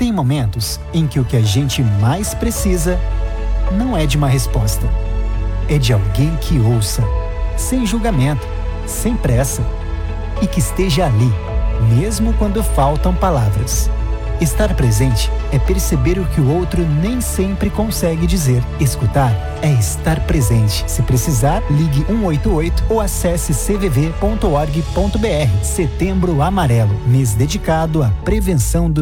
Tem momentos em que o que a gente mais precisa não é de uma resposta. É de alguém que ouça, sem julgamento, sem pressa, e que esteja ali, mesmo quando faltam palavras. Estar presente é perceber o que o outro nem sempre consegue dizer. Escutar é estar presente. Se precisar, ligue 188 ou acesse cvv.org.br. Setembro Amarelo, mês dedicado à prevenção do